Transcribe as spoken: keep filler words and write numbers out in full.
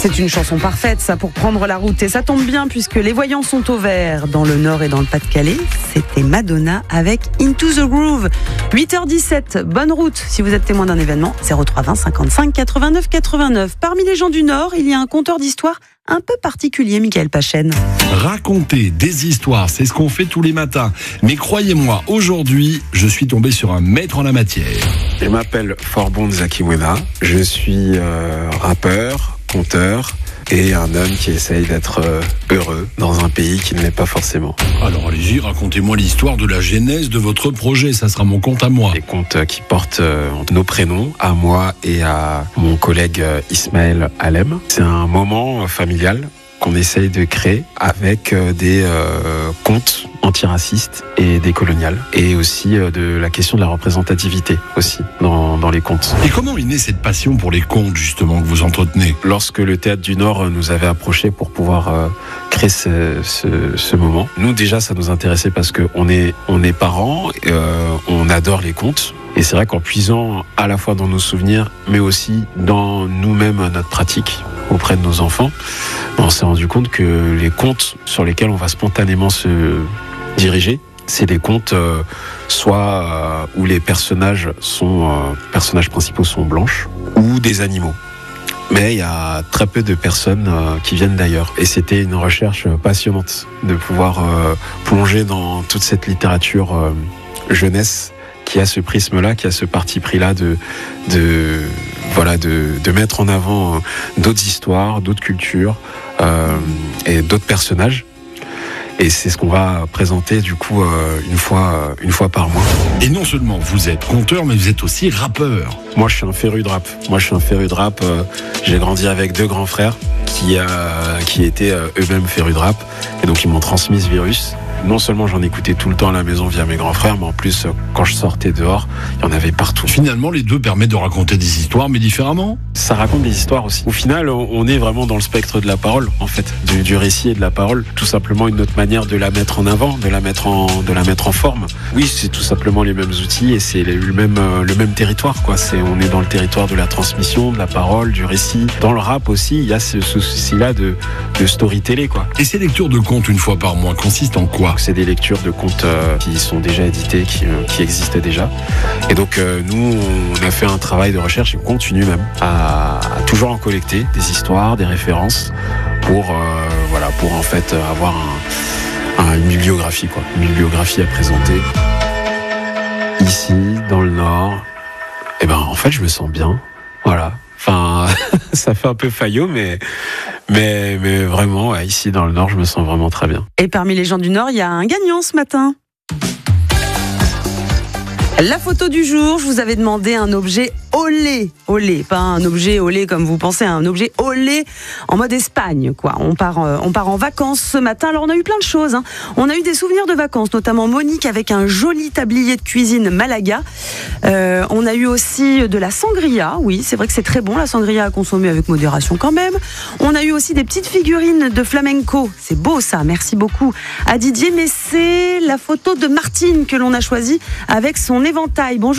C'est une chanson parfaite, ça, pour prendre la route. Et ça tombe bien, puisque les voyants sont au vert dans le Nord et dans le Pas-de-Calais. C'était Madonna avec Into the Groove. huit heures dix-sept, bonne route si vous êtes témoin d'un événement. zéro trois vingt cinquante-cinq quatre-vingt-neuf quatre-vingt-neuf. Parmi les gens du Nord, il y a un conteur d'histoire un peu particulier, Michael Pachen. Raconter des histoires, c'est ce qu'on fait tous les matins. Mais croyez-moi, aujourd'hui, je suis tombé sur un maître en la matière. Je m'appelle Forbon Zakiwena. Je suis euh, rappeur, conteur et un homme qui essaye d'être euh, heureux dans un pays qui ne l'est pas forcément. Alors allez-y, racontez-moi l'histoire de la genèse de votre projet, ça sera mon compte à moi. Les comptes qui portent euh, nos prénoms, à moi et à mon collègue euh, Ismaël Alem. C'est un moment euh, familial qu'on essaye de créer avec euh, des euh, contes antiracistes et décoloniales, et aussi euh, de la question de la représentativité aussi dans, dans les contes. Et comment est née cette passion pour les contes justement que vous entretenez? Lorsque le Théâtre du Nord nous avait approchés pour pouvoir euh, créer ce, ce, ce moment, nous déjà ça nous intéressait parce qu'on est, on est parents, euh, on adore les contes. Et c'est vrai qu'en puisant à la fois dans nos souvenirs, mais aussi dans nous-mêmes, notre pratique auprès de nos enfants, on s'est rendu compte que les contes sur lesquels on va spontanément se diriger, c'est des contes euh, soit euh, où les personnages sont euh, personnages principaux sont blanches, ou des animaux. Mais il y a très peu de personnes euh, qui viennent d'ailleurs. Et c'était une recherche passionnante de pouvoir euh, plonger dans toute cette littérature euh, jeunesse qui a ce prisme-là, qui a ce parti pris-là de, de, voilà, de, de mettre en avant d'autres histoires, d'autres cultures euh, et d'autres personnages. Et c'est ce qu'on va présenter du coup euh, une fois, une fois par mois. Et non seulement vous êtes conteur, mais vous êtes aussi rappeur. Moi, je suis un féru de rap. Moi, je suis un féru de rap. Euh, j'ai grandi avec deux grands frères qui, euh, qui étaient euh, eux-mêmes férus de rap. Et donc, ils m'ont transmis ce virus. Non seulement j'en écoutais tout le temps à la maison via mes grands frères, mais en plus, quand je sortais dehors, il y en avait partout. Finalement, les deux permettent de raconter des histoires, mais différemment. Ça raconte des histoires aussi. Au final, on est vraiment dans le spectre de la parole, en fait, du, du récit et de la parole. Tout simplement une autre manière de la mettre en avant, de la mettre en, de la mettre en forme. Oui, c'est tout simplement les mêmes outils et c'est le même, le même territoire, quoi. C'est, on est dans le territoire de la transmission, de la parole, du récit. Dans le rap aussi, il y a ce, ce souci-là de, de storyteller, quoi. Et ces lectures de contes une fois par mois consistent en quoi? C'est des lectures de contes euh, qui sont déjà édités, qui, euh, qui existent déjà. Et donc euh, nous, on a fait un travail de recherche et on continue même à, à toujours en collecter des histoires, des références pour euh, voilà, pour en fait avoir un, un, une bibliographie, quoi, une bibliographie à présenter. Ici, dans le Nord, et ben en fait, je me sens bien. Voilà. Enfin, ça fait un peu faillot, mais, mais, mais vraiment, ouais, ici dans le Nord, je me sens vraiment très bien. Et parmi les gens du Nord, il y a un gagnant ce matin. La photo du jour, je vous avais demandé un objet olé, olé, pas un objet olé comme vous pensez, un objet olé en mode Espagne, quoi. On part, euh, on part en vacances ce matin. Alors on a eu plein de choses, hein. On a eu des souvenirs de vacances, notamment Monique avec un joli tablier de cuisine Malaga. Euh, on a eu aussi de la sangria, oui, c'est vrai que c'est très bon la sangria à consommer avec modération quand même. On a eu aussi des petites figurines de flamenco, c'est beau ça, merci beaucoup à Didier. Mais c'est la photo de Martine que l'on a choisie avec son éventail. Bonjour.